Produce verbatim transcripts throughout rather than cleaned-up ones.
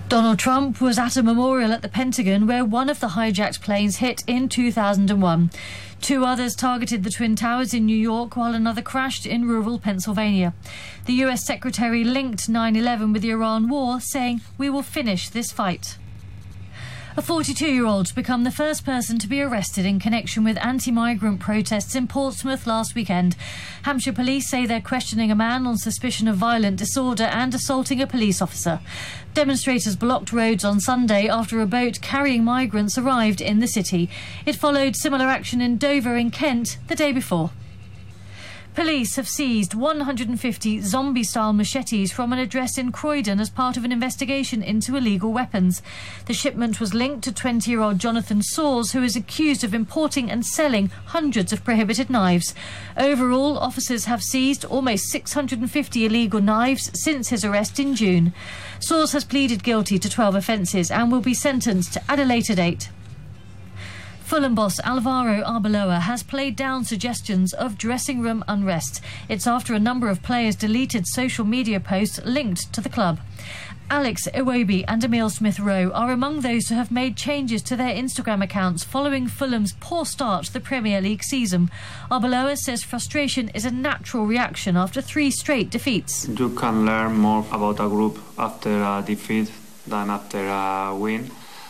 Donald Trump was at a memorial at the Pentagon where one of the hijacked planes hit in two thousand one. Two others targeted the Twin Towers in New York, while another crashed in rural Pennsylvania. The U S Secretary linked nine eleven with the Iran war, saying, "We will finish this fight." A forty-two-year-old became the first person to be arrested in connection with anti-migrant protests in Portsmouth last weekend. Hampshire police say they're questioning a man on suspicion of violent disorder and assaulting a police officer. Demonstrators blocked roads on Sunday after a boat carrying migrants arrived in the city. It followed similar action in Dover in Kent the day before. Police have seized one hundred fifty zombie-style machetes from an address in Croydon as part of an investigation into illegal weapons. The shipment was linked to twenty-year-old Jonathan Soares, who is accused of importing and selling hundreds of prohibited knives. Overall, officers have seized almost six hundred fifty illegal knives since his arrest in June. Soares has pleaded guilty to twelve offences and will be sentenced at a later date. Fulham boss Alvaro Arbeloa has played down suggestions of dressing room unrest. It's after a number of players deleted social media posts linked to the club. Alex Iwobi and Emile Smith-Rowe are among those who have made changes to their Instagram accounts following Fulham's poor start to the Premier League season. Arbeloa says frustration is a natural reaction after three straight defeats. You can learn more about a group after a defeat than after a win.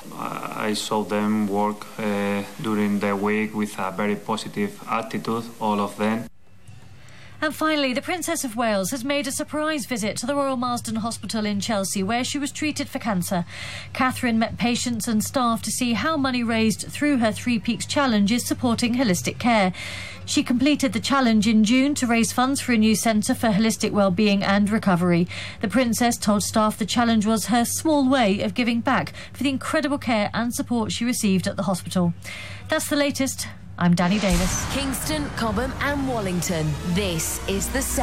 I saw them work uh, during the week with a very positive attitude, all of them. And finally, the Princess of Wales has made a surprise visit to the Royal Marsden Hospital in Chelsea, where she was treated for cancer. Catherine met patients and staff to see how money raised through her Three Peaks Challenge is supporting holistic care. She completed the challenge in June to raise funds for a new centre for holistic well-being and recovery. The Princess told staff the challenge was her small way of giving back for the incredible care and support she received at the hospital. That's the latest. I'm Danny Davis. Kingston, Cobham and Wallington. This is The Sound.